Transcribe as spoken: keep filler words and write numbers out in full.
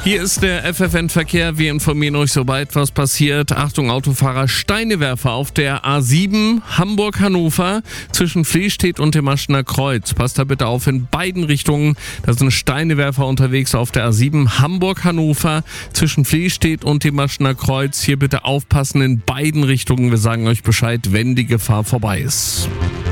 Hier ist der F F N-Verkehr. Wir informieren euch, sobald was passiert. Achtung, Autofahrer, Steinewerfer auf der A sieben Hamburg-Hannover zwischen Fließstedt und dem Aschener Kreuz. Passt da bitte auf in beiden Richtungen. Da sind Steinewerfer unterwegs auf der A sieben Hamburg-Hannover zwischen Fließstedt und dem Aschener Kreuz. Hier bitte aufpassen in beiden Richtungen. Wir sagen euch Bescheid, wenn die Gefahr vorbei ist.